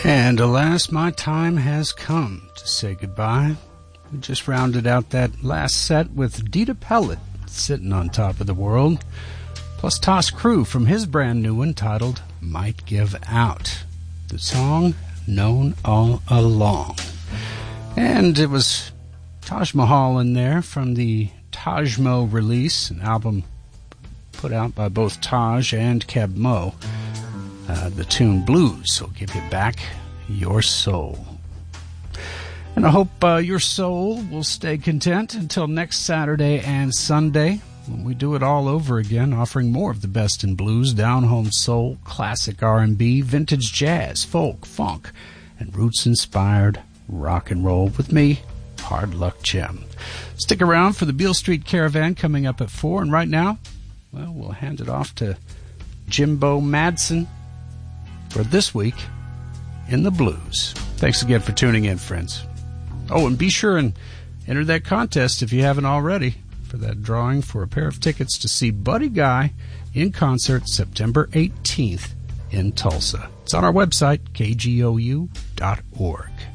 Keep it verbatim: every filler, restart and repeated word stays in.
And alas, my time has come to say goodbye. We just rounded out that last set with Dita Pellet, Sitting on Top of the World, plus Tosh Crew from his brand new one titled Might Give Out, the song known all along. And it was Taj Mahal in there from the Tajmo release, an album put out by both Taj and Keb Mo. Uh, the tune Blues will give you back your soul. And I hope uh, your soul will stay content until next Saturday and Sunday, when we do it all over again, offering more of the best in blues, down-home soul, classic R and B, vintage jazz, folk, funk, and roots-inspired rock and roll with me, Hard Luck Jim. Stick around for the Beale Street Caravan coming up at four, and right now, well, we'll hand it off to Jimbo Madsen for This Week in the Blues. Thanks again for tuning in, friends. Oh, and be sure and enter that contest if you haven't already for that drawing for a pair of tickets to see Buddy Guy in concert September eighteenth in Tulsa. It's on our website, K G O U dot org.